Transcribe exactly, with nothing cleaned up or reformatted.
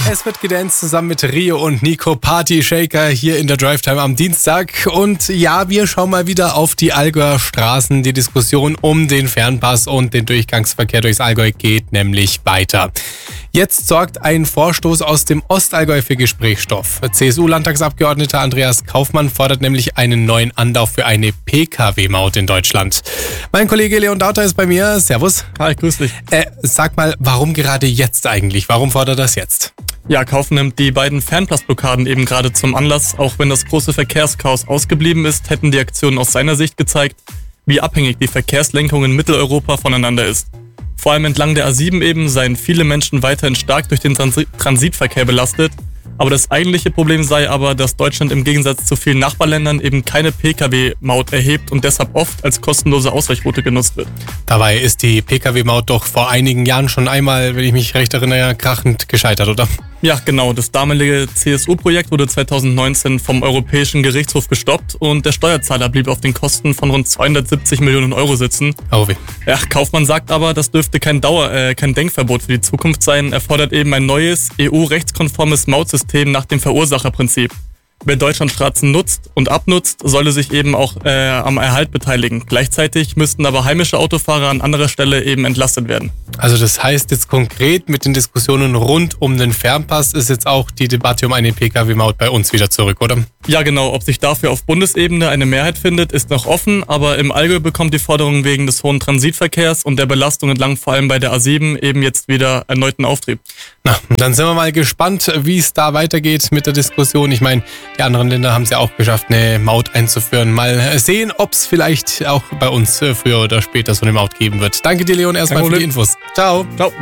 Es wird gedanced zusammen mit Rio und Nico, Party Shaker hier in der Drive Time am Dienstag. Und ja, wir schauen mal wieder auf die Allgäuer Straßen. Die Diskussion um den Fernpass und den Durchgangsverkehr durchs Allgäu geht nämlich weiter. Jetzt sorgt ein Vorstoß aus dem Ostallgäu für Gesprächsstoff. C S U-Landtagsabgeordneter Andreas Kaufmann fordert nämlich einen neuen Anlauf für eine P K W-Maut in Deutschland. Mein Kollege Leon Dauter ist bei mir. Servus. Hi, grüß dich. Äh, sag mal, warum gerade jetzt eigentlich? Warum fordert das jetzt? Ja, Kaufmann nimmt die beiden Fernpassblockaden eben gerade zum Anlass. Auch wenn das große Verkehrschaos ausgeblieben ist, hätten die Aktionen aus seiner Sicht gezeigt, wie abhängig die Verkehrslenkung in Mitteleuropa voneinander ist. Vor allem entlang der A sieben eben seien viele Menschen weiterhin stark durch den Transi- Transitverkehr belastet. Aber das eigentliche Problem sei aber, dass Deutschland im Gegensatz zu vielen Nachbarländern eben keine P K W-Maut erhebt und deshalb oft als kostenlose Ausweichroute genutzt wird. Dabei ist die P K W-Maut doch vor einigen Jahren schon einmal, wenn ich mich recht erinnere, krachend gescheitert, oder? Ja, genau. Das damalige C S U-Projekt wurde zweitausendneunzehn vom Europäischen Gerichtshof gestoppt und der Steuerzahler blieb auf den Kosten von rund zweihundertsiebzig Millionen Euro sitzen. Oh weh. Ja, Kaufmann sagt aber, das dürfte kein Dauer, äh, kein Denkverbot für die Zukunft sein. Er fordert eben ein neues, E U-rechtskonformes Mautsystem nach dem Verursacherprinzip. Wer Deutschlandstraßen nutzt und abnutzt, solle sich eben auch äh, am Erhalt beteiligen. Gleichzeitig müssten aber heimische Autofahrer an anderer Stelle eben entlastet werden. Also das heißt jetzt konkret mit den Diskussionen rund um den Fernpass ist jetzt auch die Debatte um eine P K W-Maut bei uns wieder zurück, oder? Ja genau, ob sich dafür auf Bundesebene eine Mehrheit findet, ist noch offen, aber im Allgäu bekommt die Forderung wegen des hohen Transitverkehrs und der Belastung entlang vor allem bei der A sieben eben jetzt wieder erneuten Auftrieb. Na, dann sind wir mal gespannt, wie es da weitergeht mit der Diskussion. Ich meine, die anderen Länder haben es ja auch geschafft, eine Maut einzuführen. Mal sehen, ob es vielleicht auch bei uns früher oder später so eine Maut geben wird. Danke dir, Leon, erstmal für die Infos. Ciao. Ciao.